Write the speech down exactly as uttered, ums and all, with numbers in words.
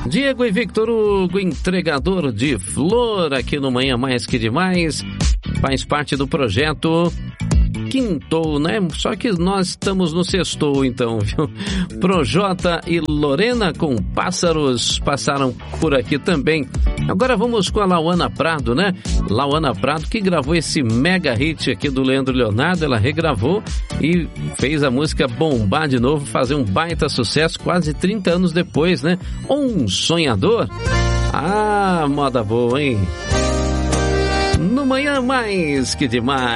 Diego e Victor Hugo, entregador de flor aqui no Manhã Mais Que Demais, faz parte do projeto Quintou, né? Só que nós estamos no sextou, então, viu? Projota e Lorena com Pássaros passaram por aqui também. Agora vamos com a Lauana Prado, né? Lauana Prado que gravou esse mega hit aqui do Leandro Leonardo, ela regravou e fez a música bombar de novo, fazer um baita sucesso quase trinta anos depois, né? Um Sonhador. Ah, moda boa, hein? No Manhã Mais Que Demais.